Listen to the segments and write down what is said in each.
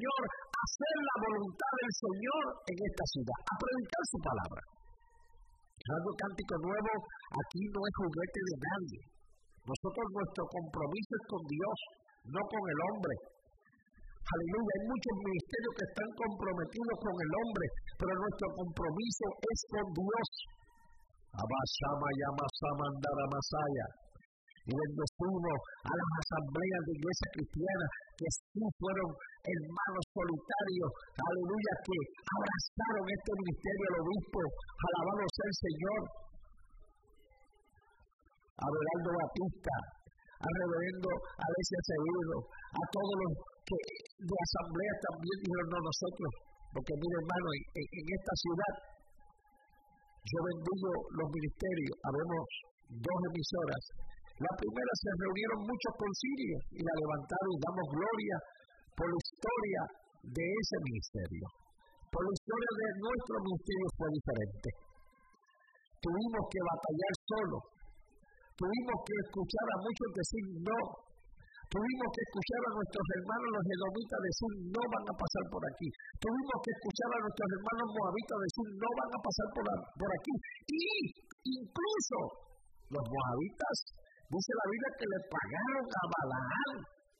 Señor, a hacer la voluntad del Señor en esta ciudad, a predicar su palabra. Radio Cántico Nuevo aquí no es juguete de nadie. Nosotros, nuestro compromiso es con Dios, no con el hombre. Aleluya, hay muchos ministerios que están comprometidos con el hombre, pero nuestro compromiso es con Dios. Abashama Yamasama Andara Masaya. Y bendecimos a las asambleas de iglesia cristiana que sí fueron hermanos solitarios, aleluya, que abrazaron este ministerio al obispo, alabado sea el Señor, a Abelardo Batista, al reverendo Alessia Acevedo, a todos los que de asamblea también dijeron no nosotros, porque mire hermano, en esta ciudad yo bendigo los ministerios, habemos 2 emisoras. La primera se reunieron muchos concilios y la levantaron y damos gloria por la historia de ese ministerio. Por la historia de nuestro ministerio fue diferente. Tuvimos que batallar solos. Tuvimos que escuchar a muchos decir no. Tuvimos que escuchar a nuestros hermanos los edomitas decir no van a pasar por aquí. Tuvimos que escuchar a nuestros hermanos moabitas decir no van a pasar por aquí. Y incluso los moabitas, dice la Biblia que le pagaron a Balaam.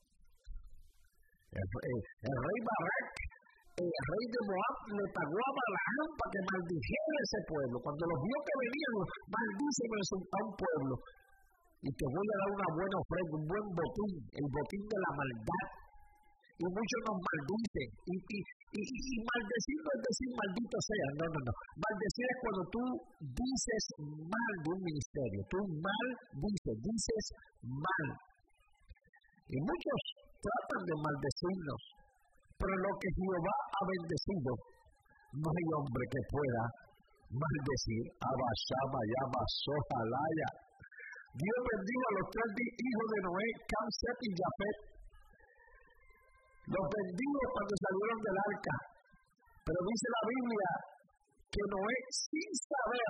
El rey Barak, el rey de Moab, le pagó a Balaam para que maldijera ese pueblo. Cuando los vio que venían, maldíceme a un pueblo. Y te voy a dar una buena ofrenda, un buen botín, el botín de la maldad. Y muchos nos maldicen. Y maldecir no es decir maldito sea. No. Maldecir es cuando tú dices mal de un ministerio. Tú mal dices mal. Y muchos tratan de maldecirnos. Pero lo que Jehová ha bendecido, no hay hombre que pueda maldecir. Abashama, Yabasojalaya. Dios bendiga a los 3 hijos de Noé, Cam, Set y Jafet. Los bendigo cuando salieron del arca. Pero dice la Biblia que Noé, sin saber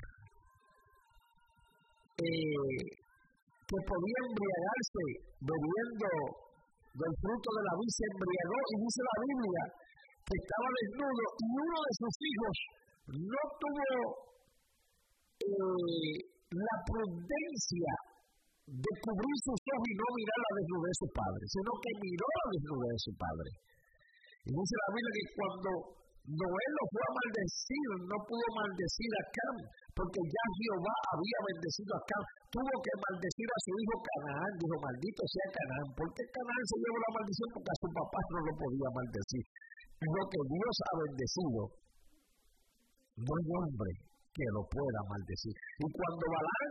que podía embriagarse bebiendo del fruto de la vid, se embriagó. Y dice la Biblia que estaba desnudo y uno de sus hijos no tuvo la prudencia de cubrir sus ojos y no mirar la desnudez de su padre, sino que miró la desnudez de su padre. Y dice la Biblia que cuando Noé lo fue a maldecir, no pudo maldecir a Cam, porque ya Jehová había bendecido a Cam. Tuvo que maldecir a su hijo Canaán. Dijo, maldito sea Canaán. ¿Por qué Canaán se llevó la maldición? Porque a su papá no lo podía maldecir. Lo que Dios ha bendecido, no hay hombre que lo pueda maldecir. Y cuando Balaam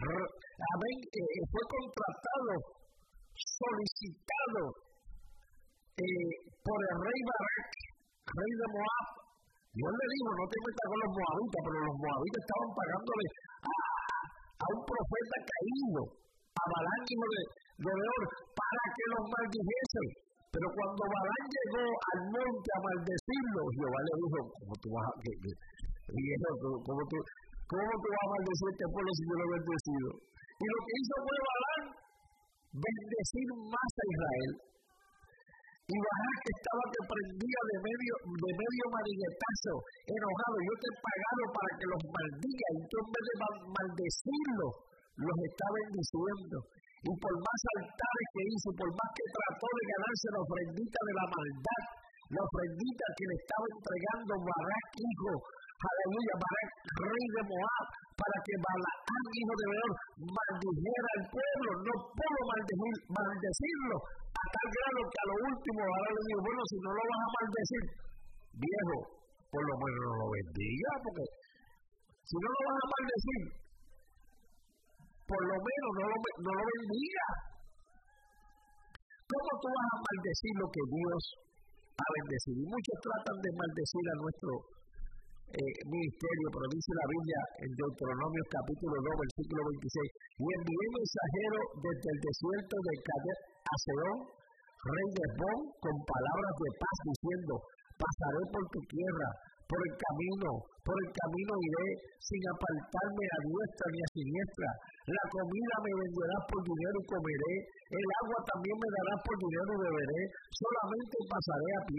fue contratado, solicitado por el rey Barak, rey de Moab, Dios le dijo, no te metas con los moabitas, pero los moabitas estaban pagándole a un profeta caído, a Balaam hijo de Beor, para que los maldijese. Pero cuando Balaam llegó al monte a maldecirlo, Jehová le dijo, ¿cómo tú vas a maldecir este pueblo si yo lo he bendecido? Y lo que hizo fue Balaam bendecir más a Israel. Y Barak estaba que prendía de medio mariguetazo, enojado. Yo te he pagado para que los maldiga, y tú en vez de maldecirlos, los está bendiciendo. Y por más altares que hizo, por más que trató de ganarse la ofrendita de la maldad, la ofrendita que le estaba entregando Barak, hijo, aleluya, Barak, rey de Moab, para que Balaam, hijo de Beor, maldijera al pueblo, no pudo maldecirlo, a tal grado que a lo último Balaam le dijo, bueno, si no lo vas a maldecir, viejo, por lo menos no lo bendiga, porque si no lo vas a maldecir, por lo menos no lo bendiga. ¿Cómo tú vas a maldecir lo que Dios ha bendecido? Y muchos tratan de maldecir a nuestro ministerio, pero dice la Biblia en Deuteronomio capítulo 2, versículo 26, y envié mensajero desde el desierto de Cades a Seón, rey de Hesbón, con palabras de paz, diciendo, pasaré por tu tierra, por el camino iré, sin apartarme a diestra ni a siniestra. La comida me venderás por dinero y comeré, el agua también me darás por dinero y beberé, solamente pasaré a pie.